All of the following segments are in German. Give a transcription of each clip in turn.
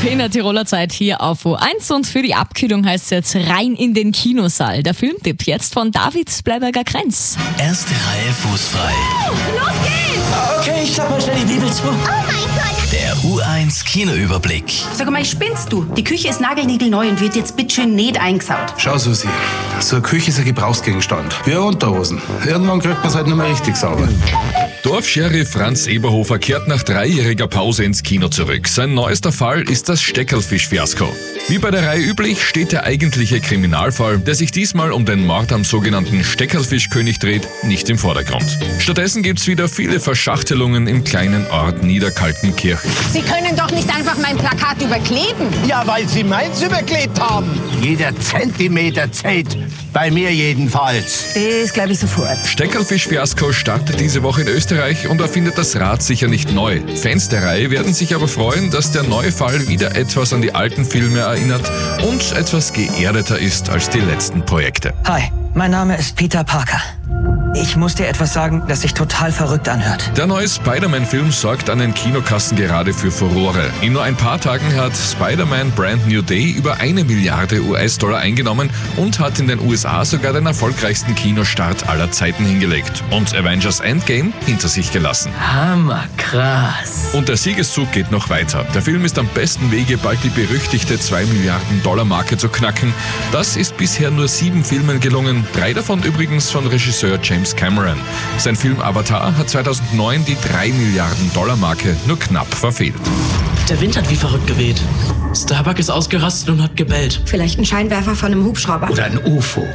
in der Tiroler Zeit hier auf O1 und für die Abkühlung heißt es jetzt rein in den Kinosaal. Der Filmtipp jetzt von David Bleiberger-Krenz. Erste Reihe fußfrei. Los geht's! Okay, ich klappe mal schnell die Bibel zu. Oh mein Gott! Der U1 Kinoüberblick. Sag mal, spinnst du? Die Küche ist nagelniegelneu und wird jetzt bitteschön nicht eingesaut. Schau, Susi, so eine Küche ist ein Gebrauchsgegenstand. Wie eine Unterhosen. Irgendwann kriegt man es halt nicht mehr richtig sauber. Dorfsheriff Franz Eberhofer kehrt nach 3-jähriger Pause ins Kino zurück. Sein neuester Fall ist das Steckerlfisch-Fiasko. Wie bei der Reihe üblich steht der eigentliche Kriminalfall, der sich diesmal um den Mord am sogenannten Steckerlfischkönig dreht, nicht im Vordergrund. Stattdessen gibt's wieder viele Verschachtelungen im kleinen Ort Niederkaltenkirchen. Sie können doch nicht einfach mein Plakat überkleben. Ja, weil Sie meins überklebt haben. Jeder Zentimeter zählt. Bei mir jedenfalls. Das glaube ich sofort. Steckerlfisch-Fiasko startet diese Woche in Österreich und erfindet das Rad sicher nicht neu. Fans der Reihe werden sich aber freuen, dass der neue Fall wieder etwas an die alten Filme erinnert und etwas geerdeter ist als die letzten Projekte. Hi, mein Name ist Peter Parker. Ich muss dir etwas sagen, das sich total verrückt anhört. Der neue Spider-Man-Film sorgt an den Kinokassen gerade für Furore. In nur ein paar Tagen hat Spider-Man Brand New Day über 1 Milliarde US-Dollar eingenommen und hat in den USA sogar den erfolgreichsten Kinostart aller Zeiten hingelegt und Avengers Endgame hinter sich gelassen. Hammer, krass. Und der Siegeszug geht noch weiter. Der Film ist am besten Wege, bald die berüchtigte 2 Milliarden Dollar Marke zu knacken. Das ist bisher nur 7 Filmen gelungen, 3 davon übrigens von Regisseur James Cameron. Sein Film Avatar hat 2009 die 3 Milliarden Dollar Marke nur knapp verfehlt. Der Wind hat wie verrückt geweht. Starbuck ist ausgerastet und hat gebellt. Vielleicht ein Scheinwerfer von einem Hubschrauber. Oder ein UFO.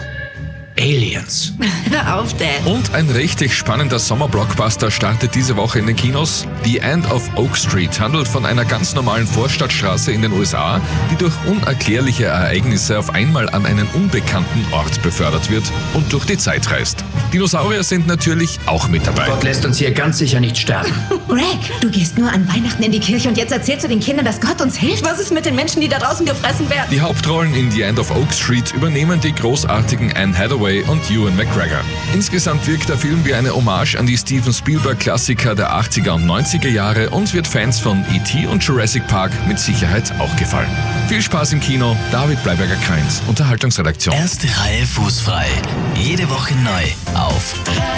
Aliens. Hör auf, Dad. Und ein richtig spannender Sommerblockbuster startet diese Woche in den Kinos. The End of Oak Street handelt von einer ganz normalen Vorstadtstraße in den USA, die durch unerklärliche Ereignisse auf einmal an einen unbekannten Ort befördert wird und durch die Zeit reist. Dinosaurier sind natürlich auch mit dabei. Gott lässt uns hier ganz sicher nicht sterben. Greg, du gehst nur an Weihnachten in die Kirche und jetzt erzählst du den Kindern, dass Gott uns hilft? Was ist mit den Menschen, die da draußen gefressen werden? Die Hauptrollen in The End of Oak Street übernehmen die großartigen Anne Hathaway und Ewan McGregor. Insgesamt wirkt der Film wie eine Hommage an die Steven Spielberg-Klassiker der 80er und 90er Jahre und wird Fans von E.T. und Jurassic Park mit Sicherheit auch gefallen. Viel Spaß im Kino, David Bleiberger-Krenz, Unterhaltungsredaktion. Erste Reihe fußfrei. Jede Woche neu auf